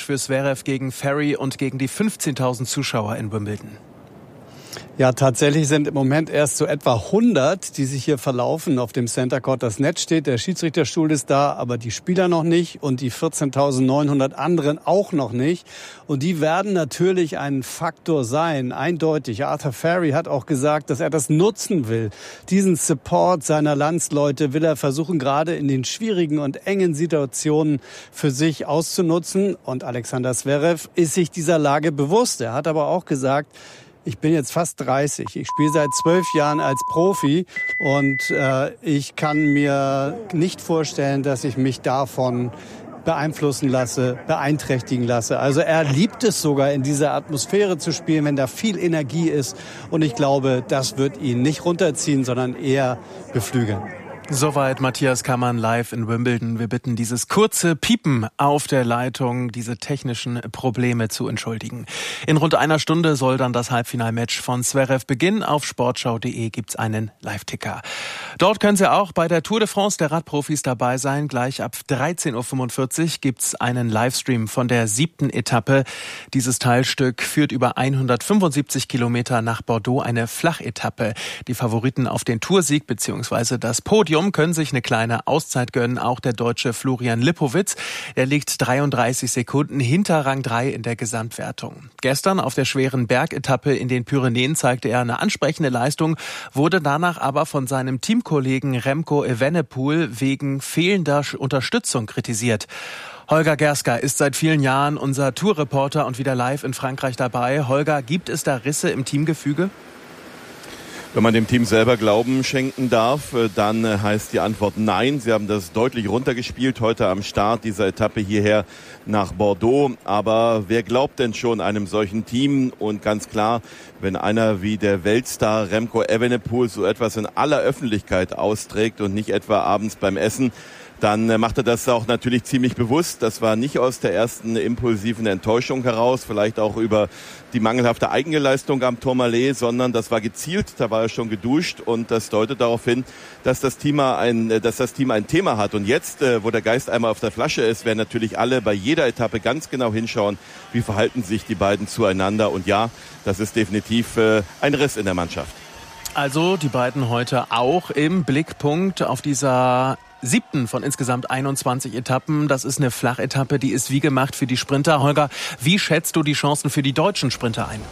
für Zverev gegen Ferry und gegen die 15.000 Zuschauer in Wimbledon. Ja, tatsächlich sind im Moment erst so etwa 100, die sich hier verlaufen auf dem Center Court. Das Netz steht, der Schiedsrichterstuhl ist da, aber die Spieler noch nicht und die 14.900 anderen auch noch nicht. Und die werden natürlich ein Faktor sein, eindeutig. Arthur Ferry hat auch gesagt, dass er das nutzen will. Diesen Support seiner Landsleute will er versuchen, gerade in den schwierigen und engen Situationen für sich auszunutzen. Und Alexander Zverev ist sich dieser Lage bewusst. Er hat aber auch gesagt, ich bin jetzt fast 30. Ich spiele seit 12 Jahren als Profi und ich kann mir nicht vorstellen, dass ich mich davon beeinflussen lasse, beeinträchtigen lasse. Also er liebt es sogar, in dieser Atmosphäre zu spielen, wenn da viel Energie ist. Und ich glaube, das wird ihn nicht runterziehen, sondern eher beflügeln. Soweit Matthias Kammann live in Wimbledon. Wir bitten, dieses kurze Piepen auf der Leitung, diese technischen Probleme zu entschuldigen. In rund einer Stunde soll dann das Halbfinalmatch von Zverev beginnen. Auf sportschau.de gibt's einen Live-Ticker. Dort können Sie auch bei der Tour de France der Radprofis dabei sein. Gleich ab 13.45 Uhr gibt's einen Livestream von der 7. Etappe. Dieses Teilstück führt über 175 Kilometer nach Bordeaux, eine Flachetappe. Die Favoriten auf den Toursieg bzw. das Podium können sich eine kleine Auszeit gönnen. Auch der Deutsche Florian Lipowitz. Er liegt 33 Sekunden hinter Rang 3 in der Gesamtwertung. Gestern auf der schweren Bergetappe in den Pyrenäen zeigte er eine ansprechende Leistung, wurde danach aber von seinem Teamkollegen Remco Evenepoel wegen fehlender Unterstützung kritisiert. Holger Gerska ist seit vielen Jahren unser Tourreporter und wieder live in Frankreich dabei. Holger, gibt es da Risse im Teamgefüge? Wenn man dem Team selber Glauben schenken darf, dann heißt die Antwort nein. Sie haben das deutlich runtergespielt heute am Start dieser Etappe hierher nach Bordeaux. Aber wer glaubt denn schon einem solchen Team? Und ganz klar, wenn einer wie der Weltstar Remco Evenepoel so etwas in aller Öffentlichkeit austrägt und nicht etwa abends beim Essen, dann macht er das auch natürlich ziemlich bewusst. Das war nicht aus der ersten impulsiven Enttäuschung heraus, vielleicht auch über die mangelhafte Eigenleistung am Tourmalet, sondern das war gezielt, da war er schon geduscht und das deutet darauf hin, dass das Team ein Thema hat. Und jetzt, wo der Geist einmal auf der Flasche ist, werden natürlich alle bei jeder Etappe ganz genau hinschauen, wie verhalten sich die beiden zueinander. Und ja, das ist definitiv ein Riss in der Mannschaft. Also die beiden heute auch im Blickpunkt auf dieser 7. von insgesamt 21 Etappen. Das ist eine Flachetappe, die ist wie gemacht für die Sprinter. Holger, wie schätzt du die Chancen für die deutschen Sprinter ein?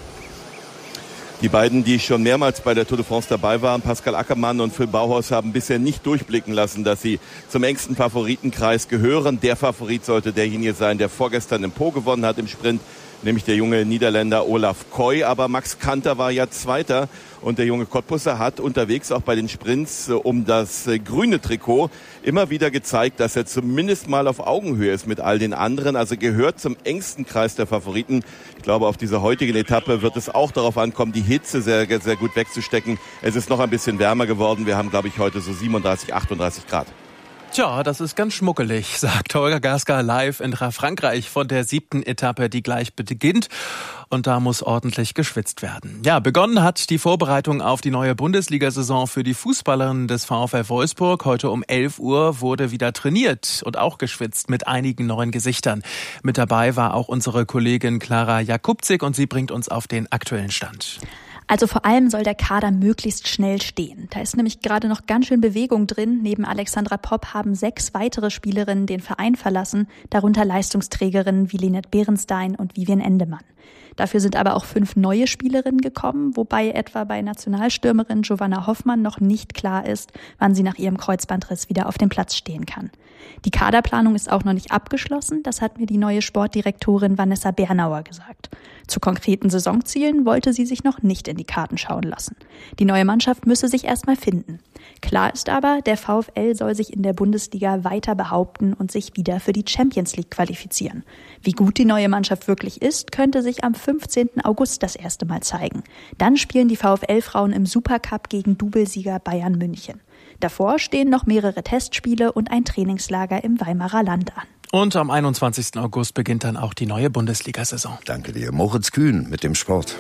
Die beiden, die schon mehrmals bei der Tour de France dabei waren, Pascal Ackermann und Phil Bauhaus, haben bisher nicht durchblicken lassen, dass sie zum engsten Favoritenkreis gehören. Der Favorit sollte derjenige sein, der vorgestern im Po gewonnen hat im Sprint, nämlich der junge Niederländer Olaf Koy. Aber Max Kanter war ja Zweiter und der junge Cottbusser hat unterwegs auch bei den Sprints um das grüne Trikot immer wieder gezeigt, dass er zumindest mal auf Augenhöhe ist mit all den anderen. Also gehört zum engsten Kreis der Favoriten. Ich glaube, auf dieser heutigen Etappe wird es auch darauf ankommen, die Hitze sehr, sehr gut wegzustecken. Es ist noch ein bisschen wärmer geworden. Wir haben, glaube ich, heute so 37, 38 Grad. Tja, das ist ganz schmuckelig, sagt Holger Gerska live in Frankreich von der 7. Etappe, die gleich beginnt. Und da muss ordentlich geschwitzt werden. Ja, begonnen hat die Vorbereitung auf die neue Bundesliga-Saison für die Fußballerinnen des VfL Wolfsburg. Heute um 11 Uhr wurde wieder trainiert und auch geschwitzt mit einigen neuen Gesichtern. Mit dabei war auch unsere Kollegin Clara Jakubczyk und sie bringt uns auf den aktuellen Stand. Also vor allem soll der Kader möglichst schnell stehen. Da ist nämlich gerade noch ganz schön Bewegung drin. Neben Alexandra Popp haben 6 weitere Spielerinnen den Verein verlassen, darunter Leistungsträgerinnen wie Linette Beerenstein und Vivian Endemann. Dafür sind aber auch 5 neue Spielerinnen gekommen, wobei etwa bei Nationalstürmerin Giovanna Hoffmann noch nicht klar ist, wann sie nach ihrem Kreuzbandriss wieder auf dem Platz stehen kann. Die Kaderplanung ist auch noch nicht abgeschlossen, das hat mir die neue Sportdirektorin Vanessa Bernauer gesagt. Zu konkreten Saisonzielen wollte sie sich noch nicht in die Karten schauen lassen. Die neue Mannschaft müsse sich erstmal finden. Klar ist aber, der VfL soll sich in der Bundesliga weiter behaupten und sich wieder für die Champions League qualifizieren. Wie gut die neue Mannschaft wirklich ist, könnte sich am 15. August das erste Mal zeigen. Dann spielen die VfL-Frauen im Supercup gegen Doublesieger Bayern München. Davor stehen noch mehrere Testspiele und ein Trainingslager im Weimarer Land an. Und am 21. August beginnt dann auch die neue Bundesliga-Saison. Danke dir, Moritz Kühn mit dem Sport.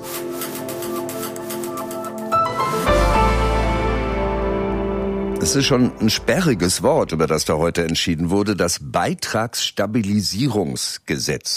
Es ist schon ein sperriges Wort, über das da heute entschieden wurde, das Beitragsstabilisierungsgesetz.